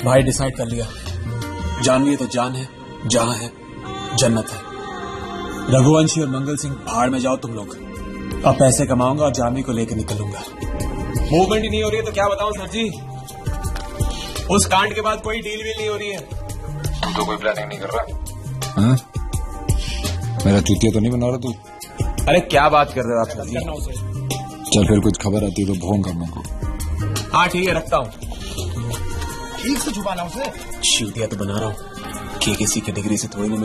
भाई डिसाइड कर लिया, जानवी तो जान है, जहां है जन्नत है। रघुवंशी और मंगल सिंह भाड़ में जाओ तुम लोग। अब पैसे कमाऊंगा और जानवी को लेकर निकलूंगा। मूवमेंट ही नहीं हो रही है तो क्या बताऊं सर जी। उस कांड के बाद कोई डील भी नहीं हो रही है। तू तो कोई प्लानिंग नहीं कर रहा? हाँ? मेरा चुतिया तो नहीं बना रहा तू? अरे क्या बात कर रहे हो आप सर जी। चल फिर कुछ खबर आती है तो फोन करना को। हाँ ठीक है, रखता हूँ। ठीक से छुपाना उसे। चूतिया तो बना रहा हूँ कि किसी कैटेगरी से थोड़ी ना